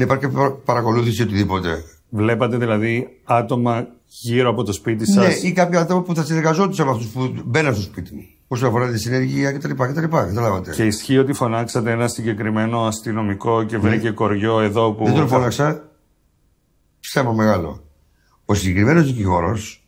να υπάρχει παρακολούθηση οτιδήποτε. Βλέπατε δηλαδή άτομα γύρω από το σπίτι σας? Ναι, ή κάποια άτομα που θα συνεργαζόντουσαν με αυτούς που μπαίναν στο σπίτι μου. Όσον αφορά τη συνεργεία κτλ. Καταλάβατε. Και ισχύει ότι φωνάξατε ένα συγκεκριμένο αστυνομικό και βρήκε κοριό εδώ που. Δεν τον φώναξα. Ψέμα μεγάλο. Ο συγκεκριμένος δικηγόρος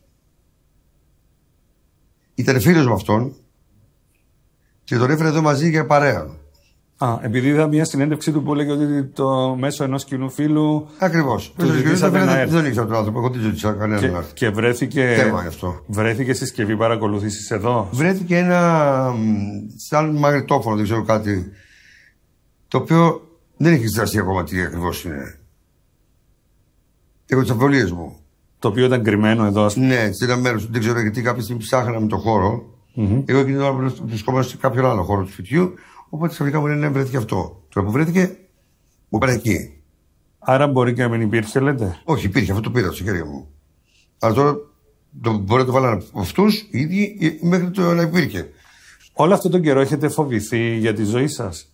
ήταν φίλος με αυτόν και τον έφερε εδώ μαζί για παρέα. Επειδή είδα μια συνέντευξη του που έλεγε ότι το μέσω ενός κοινού φίλου. Ακριβώς. Δεν ήξερα τον άνθρωπο, εγώ δεν ζήτησα κανέναν άρθρο. Και βρέθηκε. Θέμα γι' αυτό. Βρέθηκε συσκευή παρακολούθησης εδώ. Βρέθηκε ένα. Σαν μαγνητόφωνο, δεν ξέρω κάτι. Το οποίο δεν έχει εξεταστεί ακόμα τι ακριβώς είναι. Έχω τις αμφιβολίες μου. Το οποίο ήταν κρυμμένο εδώ, ας πούμε. Ναι, σε ένα μέρος. Δεν ξέρω γιατί κάποια στιγμή ψάχναμε το χώρο. Εγώ εκείνη την ώρα βρισκόμαστε σε κάποιον άλλο χώρο του σπιτιού. Οπότε ξαφνικά μου λένε βρέθηκε αυτό. Τώρα που βρέθηκε, μου πάνε εκεί. Άρα μπορεί και να μην υπήρχε, λέτε? Όχι, υπήρχε, αυτό το πήρα στο χέρι μου. Αλλά τώρα μπορεί να το βάλανε αυτούς οι ίδιοι μέχρι το να υπήρχε. Όλο αυτόν τον καιρό έχετε φοβηθεί για τη ζωή σας?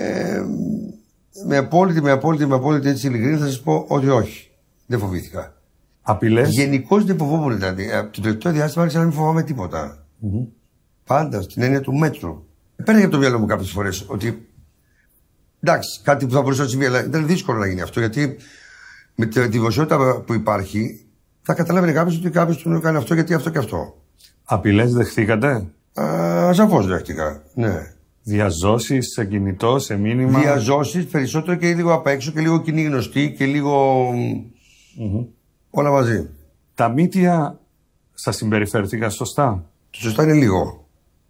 Με απόλυτη έτσι ειλικρίνη θα σας πω ότι όχι. Δεν φοβήθηκα. Απειλές? Γενικώς δεν φοβόμουν. Δηλαδή, το τελευταίο διάστημα άρχισα να μην φοβάμαι τίποτα. Πάντα στην έννοια του μέτρου. Παίρνει από το μυαλό μου κάποιες φορές ότι εντάξει, κάτι που θα μπορούσε να συμβεί, αλλά ήταν δύσκολο να γίνει αυτό. Γιατί με τη δημοσιότητα που υπάρχει, θα καταλάβαινε κάποιος ότι κάποιος του έκανε αυτό γιατί αυτό και αυτό. Απειλές δεχθήκατε? Σαφώς δέχτηκα, ναι. Διαζώσεις σε κινητό, σε μήνυμα? Διαζώσεις περισσότερο και λίγο απ' έξω και λίγο κοινή γνωστή και λίγο. Όλα μαζί. Τα μύτια σας συμπεριφέρθηκαν σωστά? Το σωστά είναι λίγο.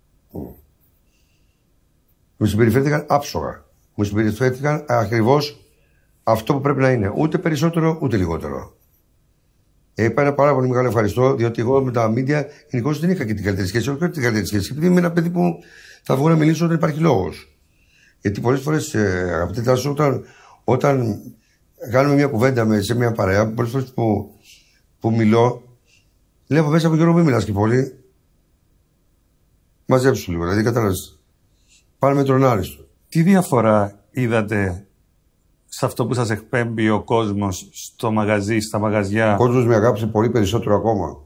Μου συμπεριφέρθηκαν άψογα. Μου συμπεριφέρθηκαν ακριβώς αυτό που πρέπει να είναι. Ούτε περισσότερο, ούτε λιγότερο. Είπα ένα πάρα πολύ μεγάλο ευχαριστώ, διότι εγώ με τα media γενικώς δεν είχα και την καλύτερη σχέση. Όχι την καλύτερη σχέση. Επειδή είμαι ένα παιδί που θα βγω να μιλήσω όταν υπάρχει λόγος. Γιατί πολλές φορές, αγαπητέ Τάσο, όταν κάνουμε μια κουβέντα σε μια παρέα, πολλές φορές που μιλώ, λέω από μέσα από Γιώργο, μην μιλάς και πολύ. Μαζέψου λίγο, δηλαδή κατάλαβες. Πάνε με τον άριστο. Τι διαφορά είδατε σε αυτό που σας εκπέμπει ο κόσμος στο μαγαζί, στα μαγαζιά? Ο κόσμος με αγάπησε πολύ περισσότερο ακόμα.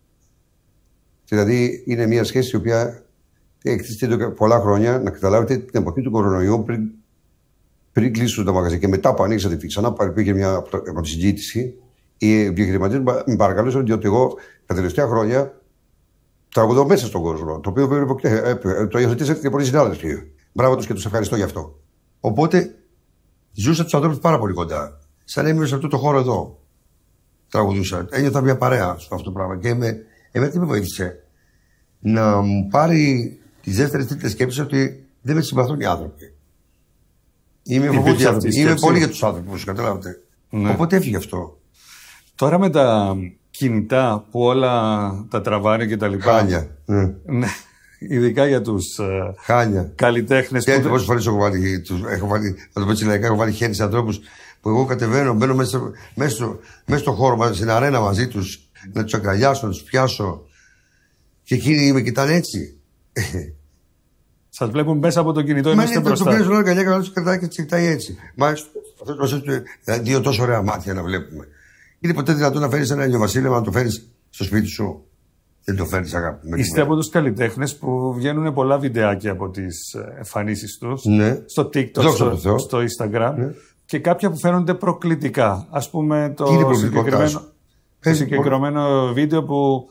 Δηλαδή είναι μια σχέση η οποία εκτίθεται εδώ πολλά χρόνια. Να καταλάβετε την εποχή του κορονοϊού, πριν κλείσουν τα μαγαζιά και μετά που ανοίξατε ξανά πήγε μια από τη συζήτηση. Οι επιχειρηματίες με παρακαλούσαν διότι εγώ τα τελευταία χρόνια τραγουδώ μέσα στον κόσμο. Το οποίο το υιοθετήσατε και πολλοί συνάδελφοι. Μπράβο τους και τους ευχαριστώ γι' αυτό. Οπότε ζούσα τους ανθρώπους πάρα πολύ κοντά. Σαν έμεινε σε αυτό το χώρο εδώ. Τραγουδούσα. Ένιωθα μια παρέα σε αυτό το πράγμα. Και εμένα τι με βοήθησε? Να μου πάρει τις δεύτερες τρίτες σκέψεις ότι δεν με συμπαθούν οι άνθρωποι. Είμαι πολύ για τους άνθρωπους, καταλάβετε. Ναι. Οπότε έφυγε αυτό. Τώρα με τα κινητά που όλα τα τραβάνε και τα λοιπά. Χάνια. Ναι. Ειδικά για τους καλλιτέχνες. Και πόσες φορές έχω βάλει, να το πω έτσι λαϊκά, έχω βάλει χέρι σε ανθρώπους που εγώ κατεβαίνω, μπαίνω μέσα στο χώρο, στην αρένα μαζί τους, να τους αγκαλιάσω, να τους πιάσω. Και εκείνοι με κοιτάνε έτσι. Σας βλέπουν μέσα από το κινητό, είμαστε μπροστά. Μα είναι το αγκαλιά και να τους κρατάει και τους κοιτάει έτσι. Μάλιστα, αυτό δύο τόσο ωραία μάτια να βλέπουμε. Είναι ποτέ δυνατόν να φέρεις ένα ηλιοβασίλεμα να το φέρεις στο σπίτι σου? Δεν το φέρνεις, αγάπη. Είστε από τους καλλιτέχνες που βγαίνουν πολλά βιντεάκια από τις εμφανίσεις τους. Ναι. Στο TikTok, στο Instagram. Ναι. Και κάποια που φαίνονται προκλητικά. Ας πούμε το συγκεκριμένο βίντεο που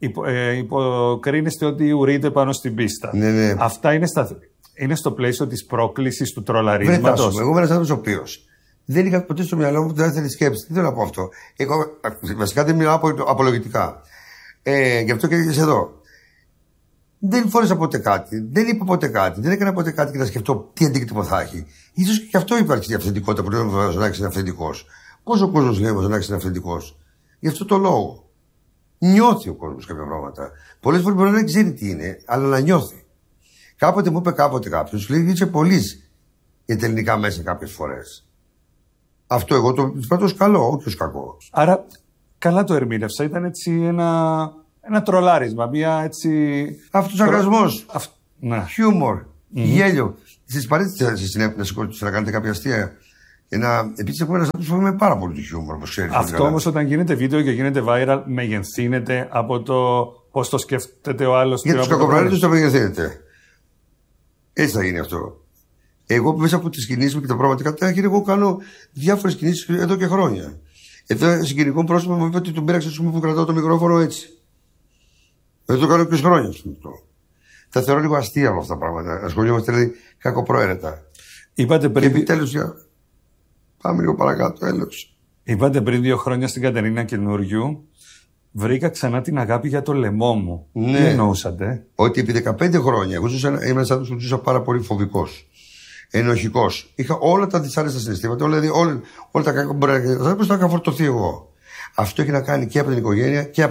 υποκρίνεστε ότι ουρείτε πάνω στην πίστα. Ναι. Αυτά είναι στο πλαίσιο της πρόκλησης του τρολαρίσματος. Εγώ είμαι ένας άνθρωπος ο οποίος δεν είχα ποτέ στο μυαλό μου δεύτερη σκέψη. Τι θέλω να πω αυτό? Βασικά δεν μιλάω απολογητικά. Γι' αυτό και έρχεσαι εδώ. Δεν φόρεσα ποτέ κάτι, δεν είπα ποτέ κάτι, δεν έκανα ποτέ κάτι και να σκεφτώ τι αντίκτυπο θα έχει. Ίσως και αυτό υπάρχει η αυθεντικότητα που λέμε ο Μαζονάκης είναι αυθεντικός. Πόσο κόσμος λέει ο Μαζονάκης είναι αυθεντικός? Γι' αυτό το λόγο. Νιώθει ο κόσμος κάποια πράγματα. Πολλές φορές μπορεί να δεν ξέρει τι είναι, αλλά να νιώθει. Κάποτε μου είπε κάποιος, λέει είσαι πολύς για τα ελληνικά μέσα κάποιες φορές. Αυτό εγώ το πατώ ως καλό, όχι ως κακό. Άρα καλά το ερμήνευσα. Ήταν έτσι ένα τρολάρισμα, μια έτσι. Αυτοσαρκασμός. Ναι. Χιούμορ. Γέλιο. Στις παρέτητες να σηκώσετε να κάνετε κάποια αστεία Επίσης, εγώ ένας άνθρωπος που είμαι πάρα πολύ του χιούμορ, όπως ξέρεις. Αυτό όμως όταν γίνεται βίντεο και γίνεται viral, μεγενθύνεται από το πώς το σκέφτεται ο άλλος. Για τους κακοπραγμάτες το μεγενθύνεται. Έτσι θα γίνει αυτό. Εγώ μέσα από τις κινήσεις μου και τα πράγματα εγώ κάνω διάφορες κινήσεις εδώ και χρόνια. Εδώ συγκινικό πρόσωπο μου είπε ότι τον πήραξε που κρατάω το μικρόφωνο έτσι. Δεν το κάνω 20 χρόνια. Τα θεωρώ λίγο αστεία όλα αυτά τα πράγματα. Ασχολιόμαστε δηλαδή κακοπροαίρετα. Είπατε πριν. Και επιτέλους, πάμε λίγο παρακάτω, τέλος. Είπατε πριν 2 χρόνια στην Κατερίνα Καινούριου, βρήκα ξανά την αγάπη για το λαιμό μου. Ναι. Τι εννοούσατε? Ότι επί 15 χρόνια εγώ ήμουν άνθρωπος που ζούσα πάρα πολύ φοβικός. Ενοχικός. Είχα όλα τα δυσάρεστα συναισθήματα, δηλαδή όλα τα κακά που μπορεί να πώς θα είχα φορτωθεί εγώ. Αυτό έχει να κάνει και από την οικογένεια και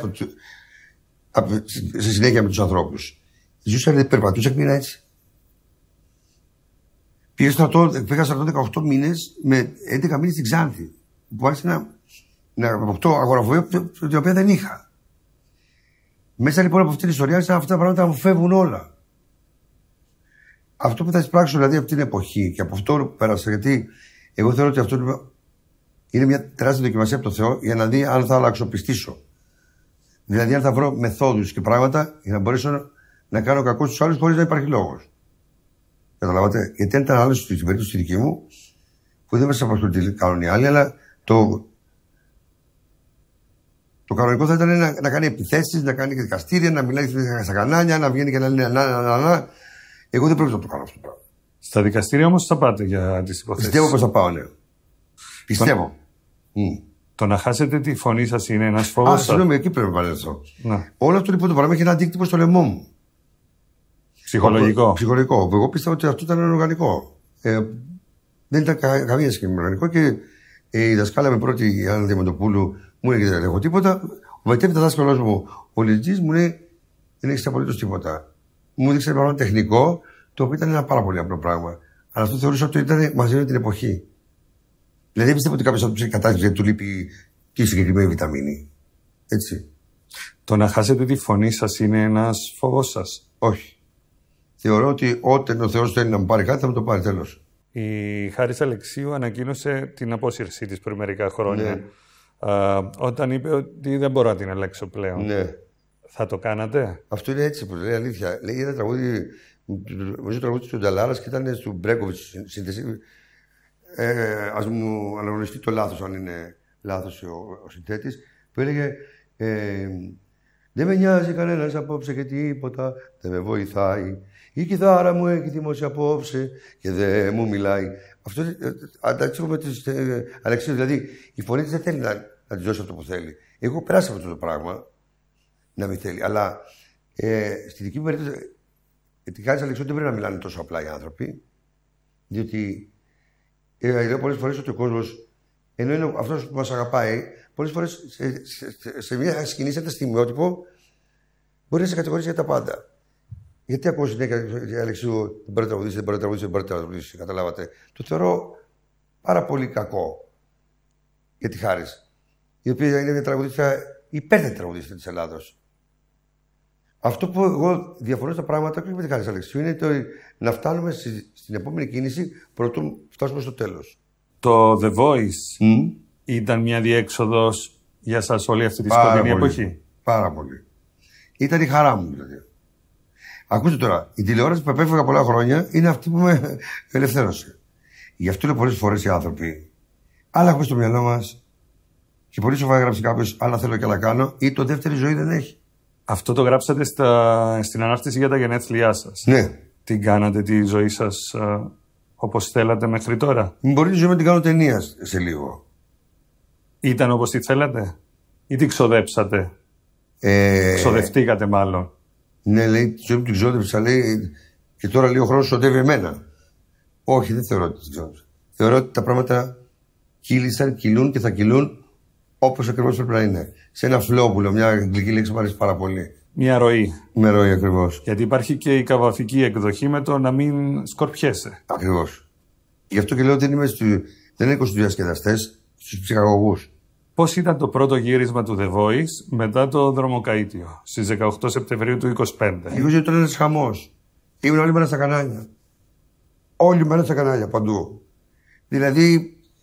στη συνέχεια με τους ανθρώπους. Ζούσα, δηλαδή, περπατούσα και μείνα έτσι. Πήγα στρατό 18 μήνες με 11 μήνες στην Ξάνθη. Που άρχισε να αποκτώ αγοραφοβία την οποία δεν είχα. Μέσα λοιπόν από αυτή την ιστορία άρχισαν αυτά τα πράγματα να μου φεύγουν όλα. Αυτό που θα εισπράξω δηλαδή από την εποχή και από αυτό που πέρασα, γιατί εγώ θεωρώ ότι αυτό είναι μια τεράστια δοκιμασία από το Θεό για να δει αν θα αλλαξοπιστήσω. Δηλαδή, αν θα βρω μεθόδους και πράγματα για να μπορέσω να κάνω κακό στους άλλους χωρίς να υπάρχει λόγος. Καταλάβατε. Γιατί αν ήταν άλλο στην περίπτωση τη δική μου, που δεν μας απασχολεί τι κάνουν οι άλλοι, αλλά το κανονικό θα ήταν να κάνει επιθέσεις, να κάνει δικαστήρια, να μιλάει στα κανάλια, να βγαίνει και να λέει να. Εγώ δεν πρόκειται να το κάνω αυτό το πράγμα. Στα δικαστήρια όμως θα πάτε για τις υποθέσεις. Πιστεύω πως θα πάω, ναι. Πιστεύω. Το να χάσετε τη φωνή σας είναι ένας φόβος. Συγγνώμη, εκεί πρέπει να παρέλθω. Όλο αυτό λοιπόν το πράγμα έχει ένα αντίκτυπο στο λαιμό μου. Ψυχολογικό. Ψυχολογικό. Εγώ πίστευα ότι αυτό ήταν οργανικό. Δεν ήταν καμία σχέση με οργανικό και η δασκάλα με πρώτη, η Άννα Διαμαντοπούλου, μου έλεγε δεν έχω τίποτα. Ο μετέπειτα δάσκαλός μου, ο Λιτζής, μου λέει δεν έχεις απολύτως τίποτα. Μου έδειξε ένα πράγμα τεχνικό, το οποίο ήταν ένα πάρα πολύ απλό πράγμα. Αλλά αυτό θεωρούσα ότι ήταν μαζί με την εποχή. Δηλαδή δεν πιστεύω ότι κάποιος θα του έχει κατάσταση γιατί του λείπει τη συγκεκριμένη βιταμίνη. Έτσι. Το να χάσετε τη φωνή σας είναι ένας φόβος σας? Όχι. Θεωρώ ότι όταν ο Θεός θέλει να μου πάρει κάτι θα μου το πάρει, τέλος. Η Χάρις Αλεξίου ανακοίνωσε την απόσυρσή της πριν μερικά χρόνια. Ναι. Όταν είπε ότι δεν μπορώ να την αλλάξω πλέον. Ναι. Θα το κάνατε? Αυτό είναι έτσι που λέει αλήθεια. Λέει ένα τραγούδι, νομίζω τραγούδι του Νταλάρας και ήταν του Μπρέκοβιτς σύνθεση. Ας μου αναγνωριστεί το λάθος, αν είναι λάθος ο συνθέτης, που έλεγε δεν με νοιάζει κανένας απόψε και τίποτα, δεν με βοηθάει. Η κιθάρα μου έχει θυμώσει απόψε και δεν μου μιλάει. Αυτό αντάξω με τις Αλεξίου, δηλαδή η φωνή της δεν θέλει να της δώσει αυτό που θέλει. Εγώ περάσα αυτό το πράγμα, να μην θέλει. Αλλά στη δική μου περίπτωση, τη Χάρις Αλεξίου δεν πρέπει να μιλάνε τόσο απλά οι άνθρωποι, διότι λέω πολλές φορές ότι ο κόσμος, ενώ είναι αυτός που μας αγαπάει, πολλές φορές σε μια σκηνή, σε ένα στιγμιότυπο, μπορεί να σε κατηγορήσει για τα πάντα. Γιατί ακούω συνέχεια, Αλεξίου, δεν μπορεί να τραγουδήσει, δεν μπορεί να τραγουδήσει, δεν μπορεί να τραγουδήσει. Καταλάβατε. Το θεωρώ πάρα πολύ κακό για τη Χάρις, η οποία είναι μια τραγουδίστρια, υπέρτατη τραγουδίστρια της Ελλάδος. Αυτό που εγώ διαφορώ στα πράγματα, όχι με τη Χάρις Αλεξίου, είναι το να φτάνουμε στην επόμενη κίνηση προτού φτάσουμε στο τέλος. Το The Voice ήταν μια διέξοδος για σας όλη αυτή τη σκοτεινή εποχή? Πάρα πολύ. Ήταν η χαρά μου, δηλαδή. Ακούστε τώρα, η τηλεόραση που επέφυγα πολλά χρόνια είναι αυτή που με ελευθέρωσε. Γι' αυτό λέω πολλές φορές οι άνθρωποι, άλλα έχουμε στο μυαλό μας και πολύ σοβαρά γράψει κάποιος, άλλα θέλω και άλλα κάνω, ή το δεύτερη ζωή δεν έχει. Αυτό το γράψατε στην ανάρτηση για τα γενέθλιά σας. Ναι. Την κάνατε τη ζωή σας όπως θέλατε μέχρι τώρα? Μπορεί τη ζωή να την κάνω ταινία σε λίγο. Ήταν όπως τη θέλατε ή την ξοδέψατε? Ξοδευτήκατε μάλλον. Ναι, λέει, τη ζωή μου την ξόδεψα, λέει, και τώρα λίγο χρόνο σωτεύει εμένα. Όχι, δεν θεωρώ ότι την ξόδεψα. Θεωρώ ότι τα πράγματα κύλησαν, κυλούν και θα κυλούν όπως ακριβώς πρέπει να είναι. Σε ένα flow που λέω, μια αγγλική λέξη που μου αρέσει πάρα πολύ. Μια ροή. Μια ροή ακριβώς. Γιατί υπάρχει και η καβαφική εκδοχή με το να μην σκορπιέσαι. Ακριβώς. Γι' αυτό και λέω ότι δεν έχω στους διασκεδαστές, στους ψυχαγωγούς. Πώς ήταν το πρώτο γύρισμα του The Voice μετά το δρομοκαΐτιο, στις 18 Σεπτεμβρίου του 2025? Εγώ ήταν ένας χαμός. Ήμουν όλη μέρα στα κανάλια. Όλη μέρα στα κανάλια, παντού. Δηλαδή,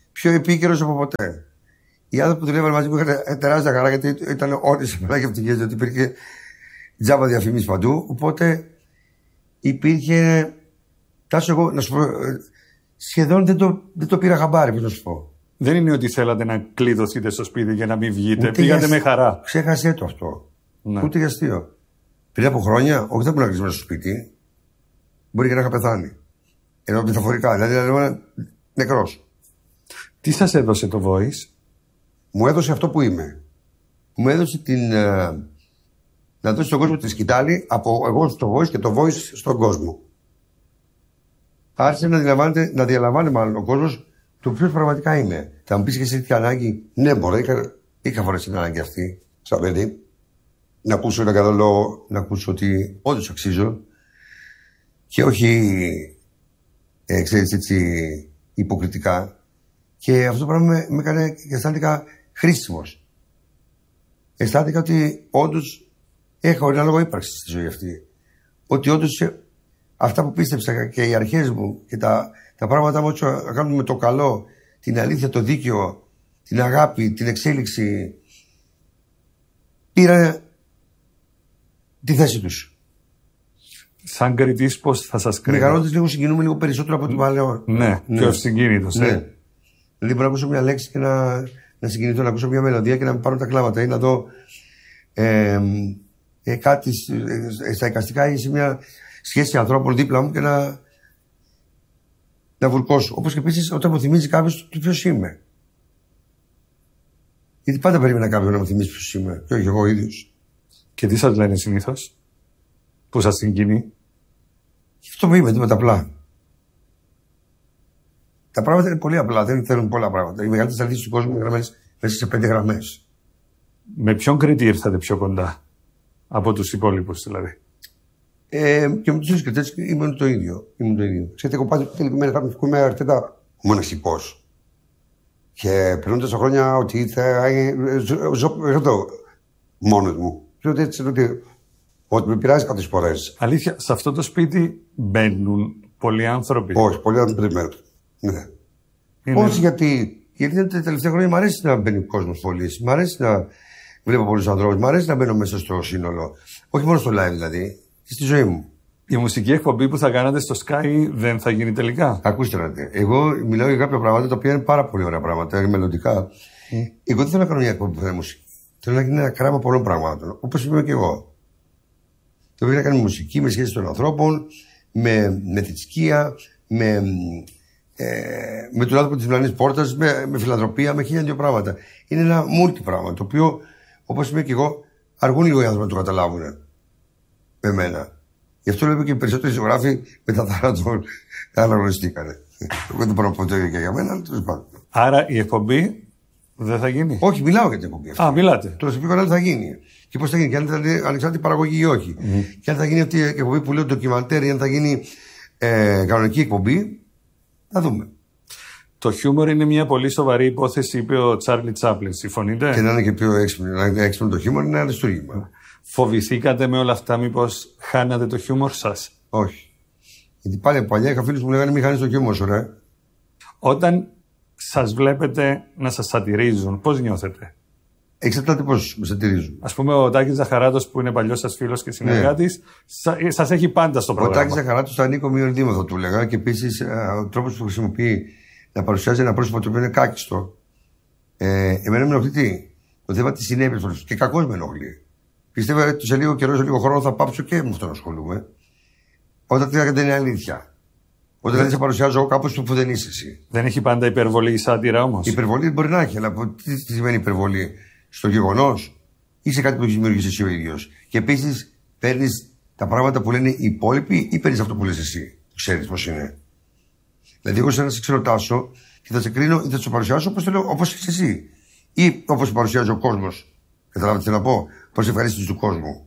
πιο επίκαιρος από ποτέ. Οι άνθρωποι που δουλεύαν μαζί μου είχαν τεράστια χαρά γιατί ήταν όλες οι μελάκια ευτυχίες, γιατί υπήρχε τζάμπα διαφήμιση παντού. Οπότε υπήρχε. Τάσο, εγώ να σου πω, σχεδόν δεν το πήρα χαμπάρι, πώς να σου πω. Δεν είναι ότι θέλατε να κλειδωθείτε στο σπίτι για να μην βγείτε. Πήγατε με χαρά. Ξέχασέ το αυτό. Ναι. Ούτε για αστείο. Πριν από χρόνια, όχι, δεν μπορούσα να κλείσω μέσα στο σπίτι. Μπορεί και να είχα πεθάνει. Ενώ μεταφορικά, δηλαδή νεκρός. Τι σας έδωσε το Voice? Μου έδωσε αυτό που είμαι. Μου έδωσε να δώσει στον κόσμο τη σκητάλη από εγώ στο Voice και το Voice στον κόσμο. Άρχισε να διαλαμβάνει μάλλον ο κόσμος το ποιος πραγματικά είναι. Θα μου πεις και εσύ τι ανάγκη. Ναι, μπορεί, είχα φορές την ανάγκη αυτή, σαν παιδί. Να ακούσω ένα καλό λόγο, να ακούσω ότι όντως αξίζω. Και όχι, ξέρεις, έτσι υποκριτικά. Και αυτό το πράγμα με έκανε και αισθάνθηκα χρήσιμος. Αισθάνθηκα ότι όντως έχω ένα λόγο ύπαρξης στη ζωή αυτή. Ότι όντως αυτά που πίστεψα και οι αρχές μου και τα πράγματα μου να κάνουν με το καλό, την αλήθεια, το δίκαιο, την αγάπη, την εξέλιξη, πήραν τη θέση τους. Σαν κριτής πώς θα σας κρίνω? Μεγαλώντας λίγο συγκινούμε λίγο περισσότερο από το παλαιό. Ναι, πιο συγκίνητος. Ναι. Δηλαδή μπορώ να ακούσω μια λέξη και να συγκινηθώ, να ακούσω μια μελωδία και να με πάρουν τα κλάματα ή να δω κάτι στα εικαστικά ή σε μια σχέση ανθρώπων δίπλα μου και να βουρκώσω. Όπως και επίσης όταν μου θυμίζει κάποιος το ποιος είμαι. Γιατί πάντα περίμενα κάποιον να μου θυμίσει ποιος είμαι, και όχι εγώ ίδιος. Και τι σας λένε συνήθως που σας συγκινεί? Και αυτό που είμαι, τίποτα απλά. Τα πράγματα είναι πολύ απλά, δεν θέλουν πολλά πράγματα. Οι μεγαλύτερες αλήθειες του κόσμου είναι γραμμένες μέσα σε 5 γραμμές. Με ποιον κρίτη ήρθατε πιο κοντά από τους υπόλοιπους δηλαδή? Και με τους ίδιους κριτές ήμουν το ίδιο. Ξέρετε, εγώ πάντα είμαι αρκετά μοναχικός. Και περνώντας τα χρόνια ότι ζω μόνος μου. Ξέρω έτσι ότι με πειράζει κάποιες φορές. Αλήθεια, σε αυτό το σπίτι μπαίνουν πολλοί άνθρωποι? Όχι, πολλοί άνθρωποι δεν μένουν. Ναι. Όχι γιατί τα τελευταία χρόνια μου αρέσει να μπαίνει ο κόσμος πολύ. Μ' αρέσει να βλέπω πολλούς ανθρώπους. Μ' αρέσει να μπαίνω μέσα στο σύνολο. Όχι μόνο στο live δηλαδή. Και στη ζωή μου. Η μουσική εκπομπή που θα κάνατε στο Sky δεν θα γίνει τελικά? Ακούστε να δείτε. Εγώ μιλάω για κάποια πράγματα τα οποία είναι πάρα πολύ ωραία πράγματα, μελλοντικά. Εγώ δεν θέλω να κάνω μια εκπομπή που θα είναι μουσική. Θέλω να γίνει ένα κράμα πολλών πραγμάτων. Όπως είμαι και εγώ. Το οποίο να κάνει μουσική με σχέση των ανθρώπων, με θρησκεία, με τον άνθρωπο της διπλανής πόρτας, με φιλανθρωπία, με 1002 πράγματα. Είναι ένα multi πράγμα το οποίο, όπως είμαι και εγώ, αργούν λίγο οι άνθρωποι να το καταλάβουν με μένα. Γι' αυτό λέω και οι περισσότεροι ζωγράφοι μετά θάνατο τα αναγνωριστήκανε. Εγώ δεν μπορώ να πω το ίδιο και για μένα, αλλά τέλος πάντων. Άρα η εκπομπή δεν θα γίνει? Όχι, μιλάω για την εκπομπή αυτή. Α, μιλάτε. Το σου πει κανένα θα γίνει. Και πώς θα γίνει, και αν θα είναι ανεξάρτητη παραγωγή ή όχι. Και αν θα γίνει αυτή η εκπομπή που λέω ντοκιμαντέρ ή αν θα γίνει κανονική εκπομπή, θα δούμε. Το χιούμορ είναι μια πολύ σοβαρή υπόθεση, είπε ο Τσάρλι Τσάπλιν. Συμφωνείτε? Και να είναι και πιο έξυπνο το χιούμορ είναι ένα αριστούργημα. Φοβηθήκατε με όλα αυτά, μήπως χάνατε το χιούμορ σας? Όχι. Γιατί πάλι παλιά είχα φίλους που μου λέγανε μην χάνεις το χιούμορ σου, ρε. Όταν σας βλέπετε να σας σατυρίζουν, πώς νιώθετε? Εξαρτάται πώς με σατυρίζουν. Ας πούμε, ο Τάκης Ζαχαράτος, που είναι παλιός σας φίλος και συνεργάτης, σας έχει πάντα στο πρόγραμμα. Ο Τάκης Ζαχαράτος θα ανήκω μείον δήμο, θα του έλεγα. Και επίσης ο τρόπος που χρησιμοποιεί να παρουσιάζει ένα πρόσωπο το οποίο είναι κάκιστο. Εμένα με ενοχλεί το θέμα τη συνέπεια και κακώς με ενοχλεί. Πιστεύω ότι σε λίγο καιρό, σε λίγο χρόνο θα πάψω και με αυτό να ασχολούμαι. Όταν δεν είναι αλήθεια. Όταν δεν σε παρουσιάζω κάπως που δεν είσαι εσύ. Δεν έχει πάντα υπερβολή η σάτυρα όμως? Η υπερβολή μπορεί να έχει, αλλά τι σημαίνει υπερβολή? Στο γεγονός ή σε κάτι που έχει δημιουργήσει εσύ ο ίδιος. Και επίσης παίρνεις τα πράγματα που λένε οι υπόλοιποι ή παίρνεις αυτό που λες εσύ. Ξέρεις πώς είναι. Δηλαδή, εγώ να σε ξεροτάσω και θα σε κρίνω ή θα σε παρουσιάσω όπως είσαι εσύ. Ή όπως παρουσιάζει ο κόσμος. Καταλάβετε τι να πω? Πώς ευχαρίστηση του κόσμου.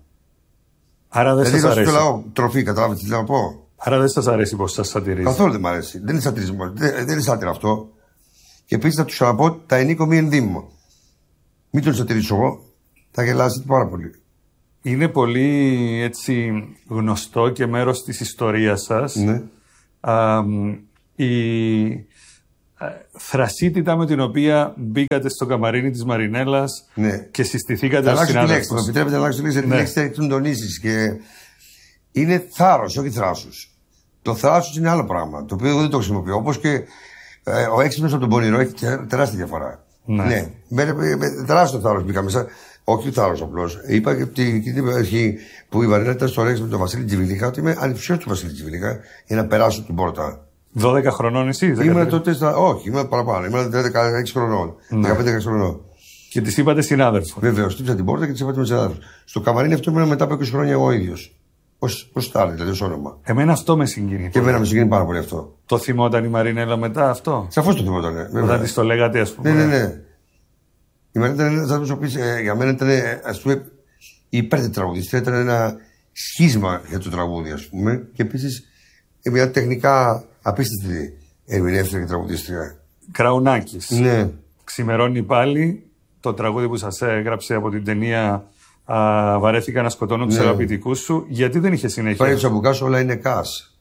Άρα δεν σας αρέσει. Δηλαδή, λαό τροφή, καταλάβετε τι να πω. Άρα δεν σας αρέσει πως σας σατυρίζει? Καθόλου δεν μ' αρέσει. Δεν είναι σατυρισμό. Δεν είναι σάτυρα αυτό. Και επίσης θα του ξαναπώ τα ενίκο μη ενδύμω. Μην τον σατυρίσω εγώ. Θα γελάσετε πάρα πολύ. Είναι πολύ έτσι γνωστό και μέρος της ιστορίας σας. Ναι. θρασίτητα με την οποία μπήκατε στο καμαρίνι της Μαρινέλας και συστηθήκατε ως συνάδελφος. Θα επιτρέπετε να αλλάξω τη λέξη, γιατί η λέξη θέλει τονίσεις και είναι θάρρος, όχι θράσος. Το θράσος είναι άλλο πράγμα, το οποίο εγώ δεν το χρησιμοποιώ. Όπως και ο έξυπνος από τον πονηρό έχει τεράστια διαφορά. Ναι, με τεράστιο θάρρος μπήκα μέσα. Όχι θάρρος απλώς. Είπα και την αρχή που η Μαρινέλα ήταν στο Ρέξ με τον Βασίλη Τζιβιλίχα ότι είμαι ανυψιός του Βασίλη Τζιβιλίχα για να περάσω την πόρτα. 12 χρονών εσύ, ήμουν τότε όχι, ήμουν παραπάνω. Ήμουν 16 χρονών. 15 χρονών. Και τη είπατε συνάδελφο. Βεβαίως, χτύπησα την πόρτα και τη είπατε με συνάδελφο. Στο καμαρίνι αυτό ήμουν μετά από 20 χρόνια εγώ ίδιος. Ως τάρι, δηλαδή ως όνομα. Εμένα αυτό με συγκινεί. Και εμένα με συγκινεί πάρα πολύ αυτό. Το θυμόταν η Μαρινέλα μετά αυτό. Σαφώς το θυμόταν. Όταν τη το λέγατε, ας πούμε. Ναι. Η Μαρινέλα ήταν ένας άνθρωπος για μένα ήταν, ας πούμε, η υπέρτετραγουδίστρια, ήταν ένα σχίσμα για το τραγούδι, ας πούμε. Και επίσης μια τεχνικά απίστευτη ερμηνεύτρια και τραγουδίστρια. Κραουνάκης. Ναι. Ξημερώνει πάλι το τραγούδι που σας έγραψε από την ταινία Βαρέθηκα να σκοτώνω τους αγαπητικούς σου. Γιατί δεν είχε συνέχεια? Πάει του Αμπουκάς όλα είναι κας.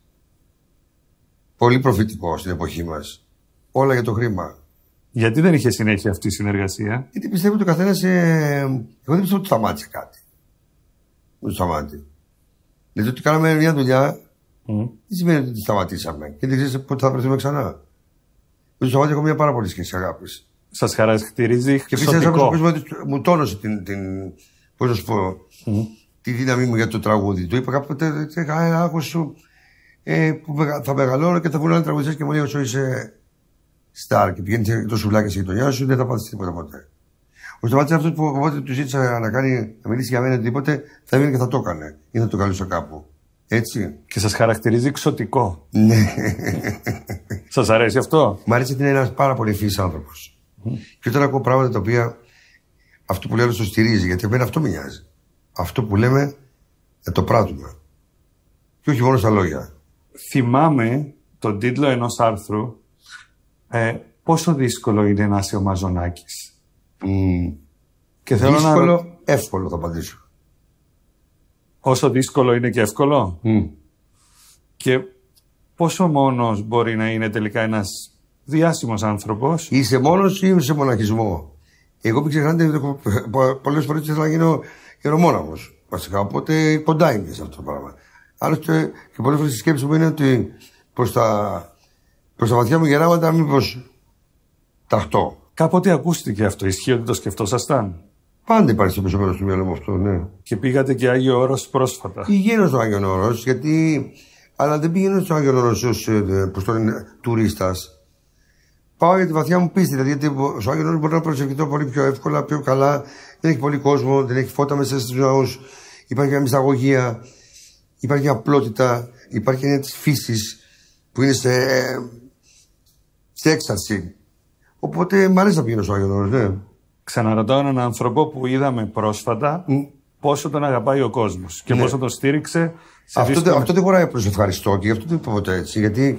Πολύ προφητικό στην εποχή μας. Όλα για το χρήμα. Γιατί δεν είχε συνέχεια αυτή η συνεργασία? Γιατί πιστεύω ότι ο καθένας. Εγώ δεν πιστεύω ότι σταμάτησε κάτι. Δεν σταμάτησε. Δηλαδή ότι κάναμε μια δουλειά. Δεν σημαίνει ότι τη σταματήσαμε. Και δεν ξέρεις πότε θα βρεθούμε ξανά. Με το σταμάτησε έχω μια πάρα πολύ σχέση αγάπης. Σας χαρακτηρίζει και ξωτικό. Και επίσης μου τόνωσε πώς να σου πω, τη δύναμή μου για το τραγούδι. Του είπα κάποτε, άκουσα σου, που θα μεγαλώνω και θα βγουν άλλοι τραγουδιστές και μου λέει όσο είσαι στάρ και πηγαίνεις το σουβλάκι στη γειτονιά σου, δεν θα πάθεις τίποτα ποτέ. Ο Σταμάτης αυτός που όποτε του ζήτησα να μιλήσει για μένα τίποτε, θα έβγαινε και θα το έκανε ή θα το καλούσε κάπου. Έτσι. Και σας χαρακτηρίζει ξωτικό. Ναι. Σας αρέσει αυτό? Μ' αρέσει ότι είναι ένας πάρα πολύ ευφυής άνθρωπος. Και όταν ακούω πράγματα τα οποία αυτό που λέω το στηρίζει, γιατί εμένα αυτό με νοιάζει. Αυτό που λέμε να το πράττουμε. Και όχι μόνο στα λόγια. Θυμάμαι τον τίτλο ενός άρθρου πόσο δύσκολο είναι να είσαι ο Μαζονάκης. Και θέλω δύσκολο, εύκολο θα απαντήσω. Όσο δύσκολο είναι και εύκολο. Και πόσο μόνος μπορεί να είναι τελικά ένας διάσημος άνθρωπος? Είσαι μόνος ή σε μοναχισμό? Εγώ μην ξεχνάτε, πολλές φορές ήθελα να γίνω ιερομόναχος. Βασικά, οπότε κοντά είμαι σε αυτό το πράγμα. Άλλωστε, και πολλές φορές η σκέψη μου είναι ότι προς τα βαθιά μου γεράματα, μήπως ταχτώ. Κάποτε ακούστηκε αυτό, ισχύει ότι το σκεφτόσασταν? Πάντα υπάρχει στο πίσω του μυαλό μου αυτό, ναι. Και πήγατε και Άγιο Όρος πρόσφατα? Πηγαίνω στο Άγιο Όρος, αλλά δεν πηγαίνω στο Άγιο Όρος ως τουρίστας. Πάω για τη βαθιά μου πίστη, δηλαδή γιατί στο Άγιο Όρος μπορεί να προσευχηθώ πολύ πιο εύκολα, πιο καλά. Δεν έχει πολύ κόσμο, δεν έχει φώτα μέσα στους ναούς. Υπάρχει μια μυσταγωγία, υπάρχει μια απλότητα, υπάρχει μια της φύσης που είναι σε έξαρση. Οπότε μ' αρέσει να πηγαίνω στο Άγιο Όρος, ναι. Ξαναρωτάω έναν άνθρωπο που είδαμε πρόσφατα πόσο τον αγαπάει ο κόσμος και πόσο τον στήριξε. Αυτό δεν χωράει προς ευχαριστώ και γι' αυτό δεν είπα ποτέ έτσι. Γιατί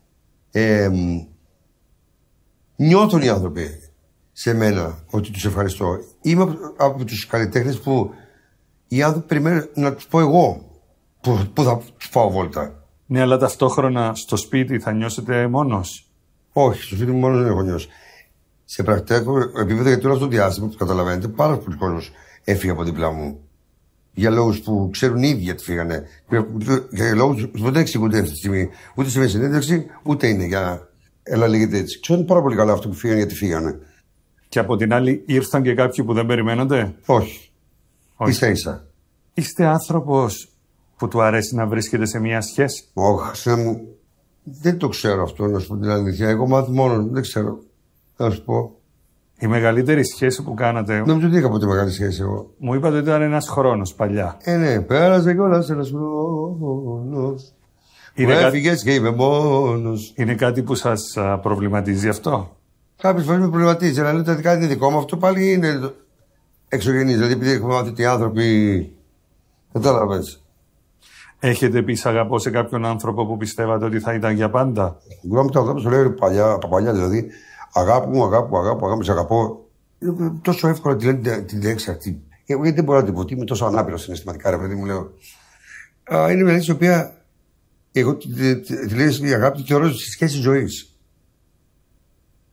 νιώθουν οι άνθρωποι σε μένα ότι τους ευχαριστώ. Είμαι από τους καλλιτέχνες που οι άνθρωποι περιμένουν να τους πω εγώ που θα τους πάω βόλτα. Ναι, αλλά ταυτόχρονα στο σπίτι θα νιώσετε μόνος? Όχι, στο σπίτι μου μόνος δεν έχω νιώσει. Σε πρακτικό επίπεδο, γιατί όλο αυτό το διάστημα που καταλαβαίνετε, πάρα πολλοί κόσμος έφυγε από δίπλα μου. Για λόγους που ξέρουν οι ίδιοι γιατί φύγανε. Για λόγους που δεν εξηγούνται αυτή τη στιγμή. Ούτε σε μια συνέντευξη, ούτε είναι για. Έλα, λέγεται έτσι. Ξέρουν πάρα πολύ καλά αυτό που φύγανε γιατί φύγανε. Και από την άλλη, ήρθαν και κάποιοι που δεν περιμένονται? Όχι. Ίσα-ίσα. Είστε άνθρωπος που του αρέσει να βρίσκεται σε μια σχέση? Όχι, δεν το ξέρω αυτό, να σου πω την αλήθεια. Εγώ μάθω μόνο, δεν ξέρω. Να σου πω. Η μεγαλύτερη σχέση που κάνατε? Νομίζω ότι είχα ποτέ μεγάλη σχέση εγώ. Μου είπατε ότι ήταν ένας χρόνος παλιά. Ναι, πέρασε κιόλας ένας χρόνος. Έφυγες και είμαι μόνος. Είναι κάτι που σας προβληματίζει αυτό? Κάποιες φορές με προβληματίζει, αλλά λέω ότι κάτι είναι δικό μου. Αυτό πάλι είναι εξωγενής. Δηλαδή, επειδή έχουμε μάθει ότι οι άνθρωποι. Κατάλαβες. Έχετε πει αγαπώ σε κάποιον άνθρωπο που πιστεύατε ότι θα ήταν για πάντα? Εγώ μου τα αγάπη το λέω από παλιά, δηλαδή. Αγάπη μου, σε αγαπώ. Είναι τόσο εύκολο τη λέξη αυτή. Γιατί δεν μπορώ να την πω, είμαι τόσο ανάπηρο συναισθηματικά, ρε παιδί μου, λέω. Είναι μια λέξη η οποία εγώ τη λέω η αγάπη, τη θεωρώ στη σχέση ζωής.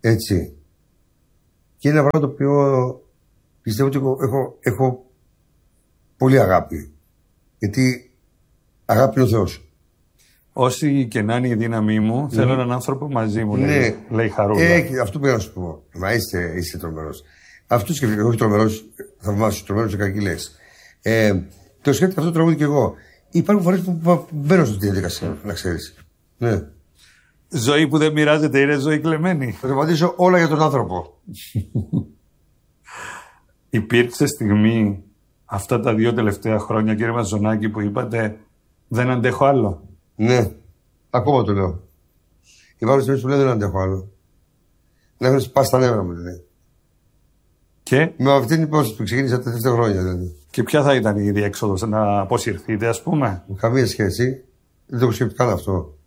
Έτσι. Και είναι ένα πράγμα το οποίο πιστεύω ότι έχω πολύ αγάπη. Γιατί αγάπη είναι ο Θεός. Όσοι και να είναι η δύναμή μου, θέλω έναν άνθρωπο μαζί μου, λέει Χαρούλα. Αυτό πήγα να σου πω. Μα είσαι τρομερός. Αυτό σκέφτηκα, όχι τρομερός, θαυμάσου, τρομερός και κακή λέξη. Το σκέφτηκα αυτό το τραγούδι κι εγώ. Υπάρχουν φορές που μπαίνω στη διαδικασία, να ξέρεις. Ναι. Ζωή που δεν μοιράζεται είναι ζωή κλεμμένη. Θα το απαντήσω όλα για τον άνθρωπο. Υπήρξε στιγμή αυτά τα 2 τελευταία χρόνια, κύριε Μαζονάκη, που είπατε δεν αντέχω άλλο? Ναι, ακόμα το λέω. Υπάρχουν στιγμές που λέω δεν αντέχω άλλο. Να έχουν σπάσει τα νεύρα μου, δηλαδή. Και με αυτή την υπόθεση που ξεκίνησα τα τελευταία χρόνια, δηλαδή. Και ποια θα ήταν η διέξοδος, να αποσυρθείτε, ας πούμε? Καμία σχέση. Δεν το έχω σκεφτεί καν αυτό.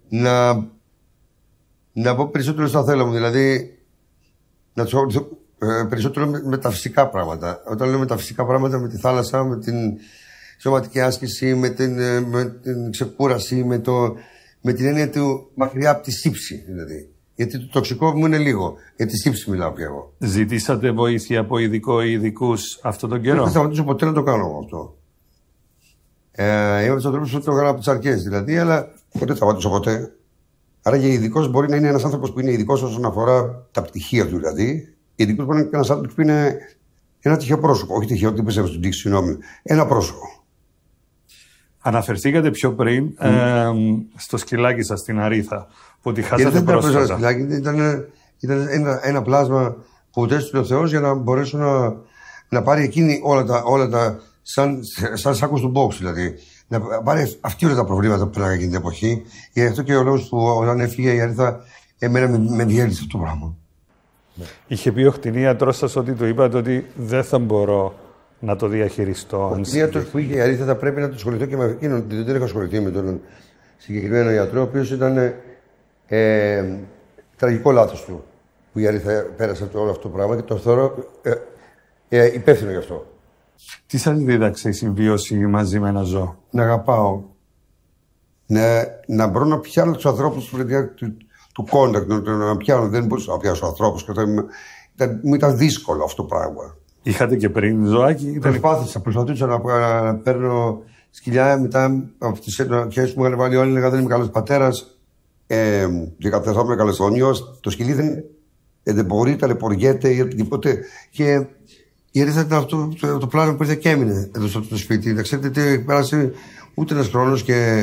Να πω περισσότερο στα θέλω μου, δηλαδή να του ασχοληθώ περισσότερο με τα φυσικά πράγματα. Όταν λέω με τα φυσικά πράγματα, με τη θάλασσα, με την σωματική άσκηση, με την ξεκούραση, με την έννοια του μακριά από τη σύψη, δηλαδή. Γιατί το τοξικό μου είναι λίγο. Για τη σύψη μιλάω πια εγώ. Ζητήσατε βοήθεια από ειδικό ή ειδικούς αυτόν τον καιρό? Δεν θα σταματήσω ποτέ να το κάνω αυτό. Είμαι από του ανθρώπου που το έκανα από τι αρχέ, δηλαδή, αλλά ποτέ θα σταματήσω ποτέ. Άρα και ειδικό μπορεί να είναι ένα άνθρωπο που είναι ειδικό όσον αφορά τα πτυχία του, δηλαδή. Ειδικό μπορεί να είναι ένα άνθρωπο που είναι ένα τυχαίο πρόσωπο. Όχι τυχαίο, τι πιστεύω στην τύχη, συγγνώμη. Ένα πρόσωπο. Αναφερθήκατε πιο πριν στο σκυλάκι σας στην Αρίθα, που τη χάσατε πρόσφατα. Δεν ήταν σκυλάκι, ήταν ένα πλάσμα που τέστησε ο Θεός για να μπορέσω να πάρει εκείνη όλα τα σαν σάκος του box, δηλαδή. Να πάρει αυτή όλα τα προβλήματα που πέραγα εκείνη την εποχή. Γι' αυτό και ο λόγος που όταν έφυγε η Αρίθα, εμένα με διέλυσε αυτό το πράγμα. Είχε πει ο κτηνίατρος σας ότι του είπατε ότι δεν θα μπορώ να το διαχειριστώ? Ο κτηνίατρος που είχε η Αρίθα θα πρέπει να το ασχοληθώ και με εκείνον. Δεν έχω ασχοληθεί με τον συγκεκριμένο ιατρό, ο οποίος ήταν τραγικό λάθος του. Που η Αρίθα πέρασε από όλο αυτό το πράγμα και το θεωρώ υπεύθυνο γι' αυτό. Τι σας δίδαξε η συμβίωση μαζί με ένα ζώο? Να αγαπάω. Να μπορώ να πιάνω τους ανθρώπους του contact, να πιάνω. Δεν μπορούσα να πιάσω ανθρώπους. Μου ήταν δύσκολο αυτό το πράγμα. Είχατε και πριν ζωάκι? Προσπαθούσα να παίρνω σκυλιά μετά από τις αρχές που μου είχαν βάλει όλοι. Έλεγα δεν είμαι καλός πατέρας. Και καθόμουν καλεσθόνιος. Το σκυλί δεν μπορεί, ταλαιπωριέται ή οτιδήποτε. Και η Αρίθα ήταν αυτό το πλάνο που ήρθε και έμεινε εδώ στο σπίτι. Να ξέρετε ότι πέρασε ούτε ένας χρόνος και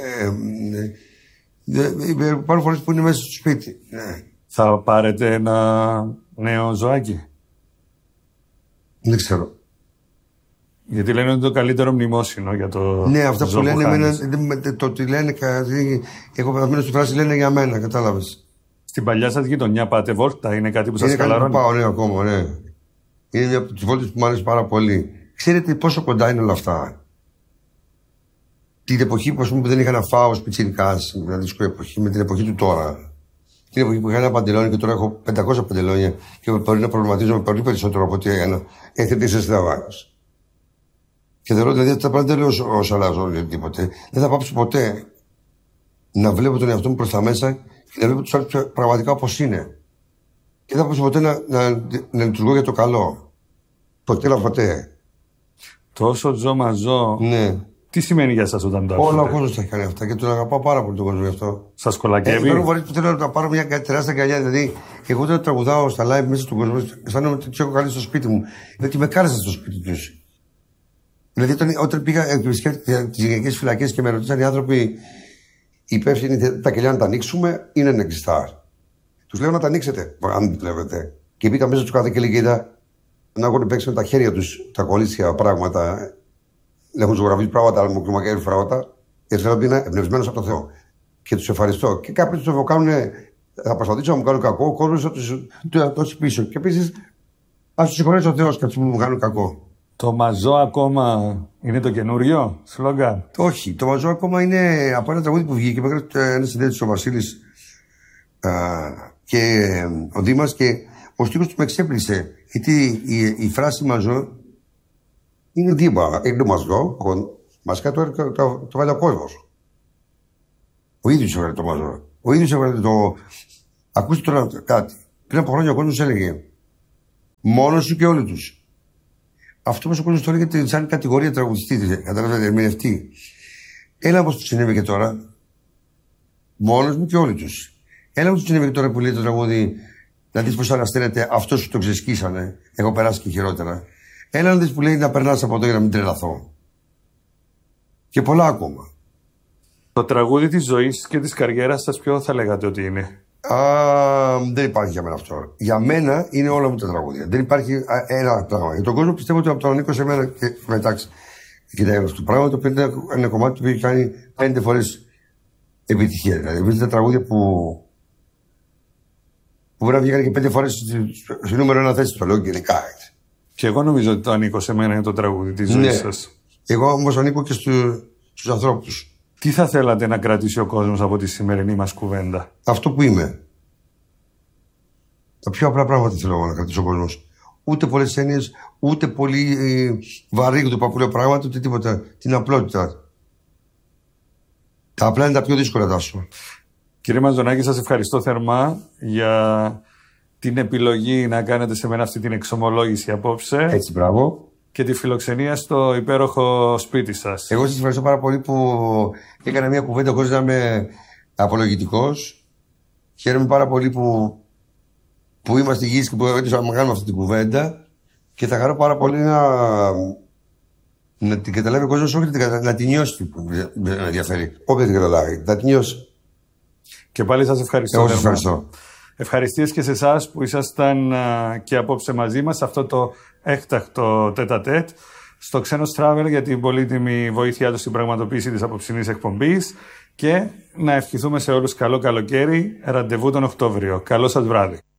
υπάρχουν φορές που είναι μέσα στο σπίτι. Θα πάρετε ένα νέο ζωάκι? Δεν ξέρω. Γιατί λένε ότι είναι το καλύτερο μνημόσυνο για το ναι, αυτά ζώο που λένε, το ότι λένε, εγώ παθαίνω στη φράση, λένε για μένα, κατάλαβες. Στην παλιά σας γειτονιά πάτε βόλτα, είναι κάτι που σας χαλαρώνει? Είναι κάτι που πάω, ναι, ακόμα, ναι. Είναι μια από τις βόλτες που μου αρέσει πάρα πολύ. Ξέρετε πόσο κοντά είναι όλα αυτά? Την εποχή που δεν είχα να φάω ως πιτσιρικάς, μια δύσκολη εποχή, με την εποχή του τώρα. Την εποχή που είχα ένα παντελόνι και τώρα έχω 500 παντελόνια και μπορεί να προβληματίζομαι πολύ περισσότερο από ό,τι έκανα. Έχετε είσαι συνταγάγος. Και θεωρώ δηλαδή ότι τα πράγματα δεν λέω ως αλλάζω τίποτε. Δεν θα πάψω ποτέ να βλέπω τον εαυτό μου προς τα μέσα και να βλέπω τους άλλους πραγματικά όπως είναι. Και δεν θα πάψω ποτέ να λειτουργώ για το καλό. Ποτέ. Τόσο ζω μαζό. Ναι. Τι σημαίνει για σας όταν το ακούτε? Όλο ο κόσμος θα έχει κάνει αυτά και τον αγαπάω πάρα πολύ τον κόσμο γι' αυτό. Σας κολακεύει? Υπάρχουν φορές που θέλω να πάρω μια τεράστια αγκαλιά. Δηλαδή, εγώ όταν τραγουδάω στα live μέσα στον κόσμο, αισθάνομαι ότι τους έχω καλέσει στο σπίτι μου. Γιατί με κάλεσαν στο σπίτι τους. Δηλαδή, όταν πήγα τις γυναικείες φυλακές και με ρωτήσαν οι άνθρωποι υπεύθυνοι τα κελιά να τα ανοίξουμε ή να είναι κλειστά. Τους λέω να τα ανοίξετε, αν βλέπετε. Και μπήκα μέσα του κάθε και λέει: Κοίτα, να έχουν παίξει με τα χέρια τους τα κολλήσια πράγματα. Έχουν ζωγραφίσει πράγματα, αλλά μου κρυμακέρι πράγματα. Και θέλω ότι είναι εμπνευσμένος από το Θεό. Και τους ευχαριστώ. Και κάποιοι τους κάνουν, θα προσπαθήσω να μου κάνουν κακό, ο κόσμος θα τους δώσει πίσω. Και επίσης, ας τους συγχωρέσει ο Θεός και αυτούς που μου κάνουν κακό. Το μαζό ακόμα είναι το καινούριο σλόγγαν? Όχι. Το μαζό ακόμα είναι από ένα τραγούδι που βγήκε. Με έκανε ένα συνέντευξη ο Βασίλης και ο Δήμας και ο στίχος του με εξέπλησε. Γιατί η φράση μαζό είναι δίπλα. Είναι το μαζό. Μασικά το βάλει ο κόσμος. Ο ίδιος έβγαλε το μαζό. Ο ίδιος έβγαλε το. Ακούστε τώρα κάτι. Πριν από χρόνια ο κόσμος έλεγε μόνος σου και όλοι τους. Αυτό όμως ο κόσμος το έλεγε σαν κατηγορία τραγουδιστή, καταλαβαίνετε, ερμηνευτή. Έλα όπως του συνέβη και τώρα. Μόνος μου και όλοι τους. Έλα όπως του συνέβη και τώρα που λέει το τραγούδι, να δεις πώς ανασταίνεται αυτό σου το ξεσκίσανε. Έχω περάσει και χειρότερα. Έλα να δεις που λέει να περνάς από εδώ για να μην τρελαθώ. Και πολλά ακόμα. Το τραγούδι της ζωής και της καριέρας σας ποιο θα λέγατε ότι είναι? Δεν υπάρχει για μένα αυτό. Για μένα είναι όλα μου τα τραγούδια. Δεν υπάρχει ένα πράγμα. Για τον κόσμο πιστεύω ότι από τον ανήκω σε μένα και μετάξει. Κοιτάξτε, αυτό το πράγμα το οποίο είναι ένα κομμάτι που έχει κάνει 5 φορές επιτυχία. Δηλαδή, βρίσκεται τραγούδια που μπορεί να βγήκαν και 5 φορές στη νούμερο 1 θέση. Το λέω γενικά. Και εγώ νομίζω ότι το ανήκω σε μένα είναι το τραγούδι της ζωής σας. Εγώ όμως ανήκω και στους ανθρώπους. Τι θα θέλατε να κρατήσει ο κόσμος από τη σημερινή μας κουβέντα? Αυτό που είμαι. Τα πιο απλά πράγματα θέλω να κρατήσει ο κόσμος. Ούτε πολλές έννοιες, ούτε πολύ βαρύγδουπα που λέω πράγματα, ούτε τίποτα. Την απλότητα. Τα απλά είναι τα πιο δύσκολα, Τάσο. Κύριε Μαζονάκη, σας ευχαριστώ θερμά για την επιλογή να κάνετε σε μένα αυτή την εξομολόγηση απόψε. Έτσι, μπράβο. Και τη φιλοξενία στο υπέροχο σπίτι σας. Εγώ σας ευχαριστώ πάρα πολύ που έκανα μια κουβέντα χωρίς να είμαι απολογητικός. Χαίρομαι πάρα πολύ που είμαστε υγιείς και που έτυχα να κάνουμε αυτή την κουβέντα. Και θα χαρώ πάρα πολύ να την καταλάβει ο κόσμος, όχι να την νιώσει που με ενδιαφέρει. Όποια την καταλάβει, να την νιώσει. Και πάλι σας ευχαριστώ. Εγώ σας ευχαριστώ. Ευχαριστίες και σε εσάς που ήσασταν και απόψε μαζί μας σε αυτό το έκτακτο τέτα-τέτ στο Ξένος Travel για την πολύτιμη βοήθειά του στην πραγματοποίηση της απόψινής εκπομπής και να ευχηθούμε σε όλους καλό καλοκαίρι, ραντεβού τον Οκτώβριο. Καλό σας βράδυ.